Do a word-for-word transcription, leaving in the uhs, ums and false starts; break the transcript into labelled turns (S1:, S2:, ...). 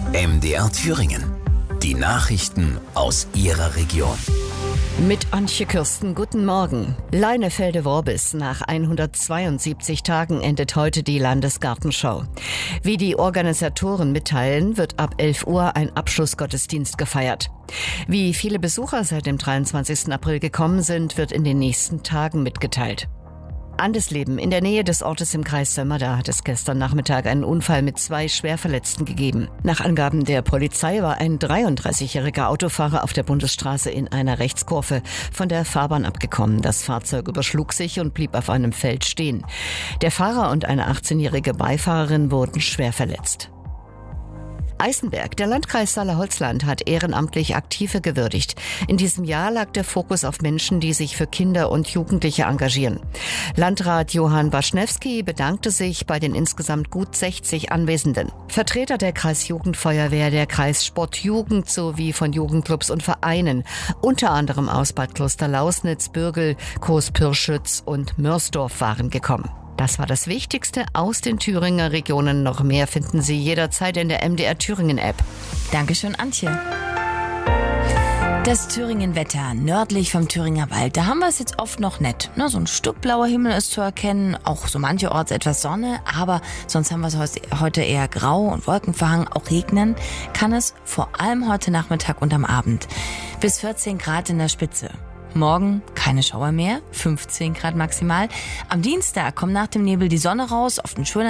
S1: M D R Thüringen. Die Nachrichten aus Ihrer Region.
S2: Mit Antje Kürsten, guten Morgen. Leinefelde-Worbis. Nach hundertzweiundsiebzig Tagen endet heute die Landesgartenschau. Wie die Organisatoren mitteilen, wird ab elf Uhr ein Abschlussgottesdienst gefeiert. Wie viele Besucher seit dem dreiundzwanzigsten April gekommen sind, wird in den nächsten Tagen mitgeteilt. Andesleben. In der Nähe des Ortes im Kreis Sömmerda hat es gestern Nachmittag einen Unfall mit zwei Schwerverletzten gegeben. Nach Angaben der Polizei war ein dreiunddreißigjähriger Autofahrer auf der Bundesstraße in einer Rechtskurve von der Fahrbahn abgekommen. Das Fahrzeug überschlug sich und blieb auf einem Feld stehen. Der Fahrer und eine achtzehnjährige Beifahrerin wurden schwer verletzt. Eisenberg. Der Landkreis Saale-Holzland hat ehrenamtlich Aktive gewürdigt. In diesem Jahr lag der Fokus auf Menschen, die sich für Kinder und Jugendliche engagieren. Landrat Johann Waschnewski bedankte sich bei den insgesamt gut sechzig Anwesenden. Vertreter der Kreisjugendfeuerwehr, der Kreissportjugend sowie von Jugendclubs und Vereinen, unter anderem aus Bad Klosterlausnitz, Bürgel, Großpürschütz und Mörsdorf waren gekommen. Das war das Wichtigste aus den Thüringer Regionen. Noch mehr finden Sie jederzeit in der M D R Thüringen App.
S3: Dankeschön, Antje. Das Thüringen-Wetter nördlich vom Thüringer Wald, da haben wir es jetzt oft noch nett. Na, so ein Stück blauer Himmel ist zu erkennen, auch so mancherorts etwas Sonne, aber sonst haben wir es heute eher grau und wolkenverhangen. Auch regnen kann es vor allem heute Nachmittag und am Abend. Bis vierzehn Grad in der Spitze. Morgen keine Schauer mehr, fünfzehn Grad maximal. Am Dienstag kommt nach dem Nebel die Sonne raus, oft ein schöner